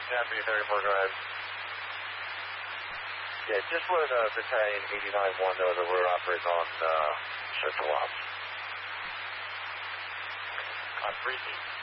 Copy, 34, go ahead. Yeah, just let Battalion 89-1 know that we're operating on Central Ops. On 3D.